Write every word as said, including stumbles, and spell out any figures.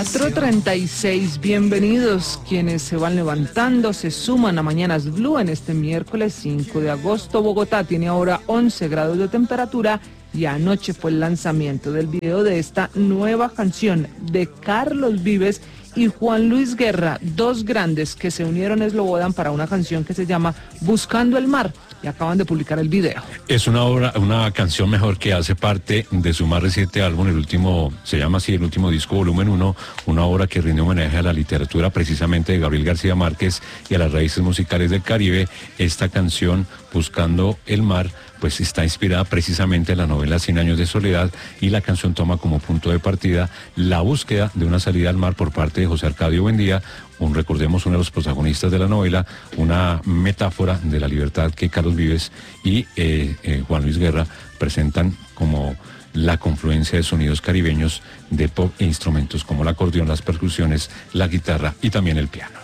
cuatro treinta y seis, bienvenidos quienes se van levantando, se suman a Mañanas Blue en este miércoles cinco de agosto. Bogotá tiene ahora once grados de temperatura y anoche fue el lanzamiento del video de esta nueva canción de Carlos Vives y Juan Luis Guerra, dos grandes que se unieron a Slobodan para una canción que se llama Buscando el Mar, y acaban de publicar el video. Es una obra, una canción mejor que hace parte de su más reciente álbum, el último, se llama así, el último disco, volumen uno, una obra que rinde homenaje a la literatura precisamente de Gabriel García Márquez y a las raíces musicales del Caribe. Esta canción, Buscando el Mar, pues está inspirada precisamente en la novela Cien años de soledad, y la canción toma como punto de partida la búsqueda de una salida al mar por parte de José Arcadio Buendía, un, recordemos, uno de los protagonistas de la novela, una metáfora de la libertad que Carlos Vives y eh, eh, Juan Luis Guerra presentan como la confluencia de sonidos caribeños de pop e instrumentos como el acordeón, las percusiones, la guitarra y también el piano.